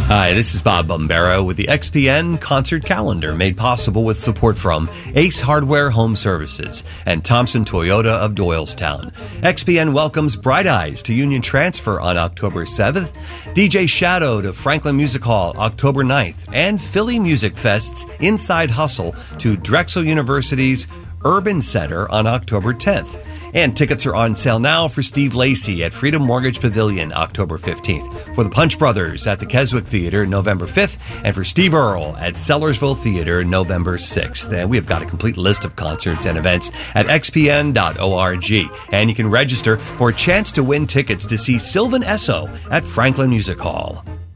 Hi, this is Bob Bombero with the XPN concert calendar, made possible with support from Ace Hardware Home Services and Thompson Toyota of Doylestown. XPN welcomes Bright Eyes to Union Transfer on October 7th, DJ Shadow to Franklin Music Hall October 9th, and Philly Music Fest's Inside Hustle to Drexel University's Urban Center on October 10th. And tickets are on sale now for Steve Lacy at Freedom Mortgage Pavilion October 15th, for the Punch Brothers at the Keswick Theater November 5th, and for Steve Earle at Sellersville Theater November 6th. And we have got a complete list of concerts and events at xpn.org. And you can register for a chance to win tickets to see Sylvan Esso at Franklin Music Hall.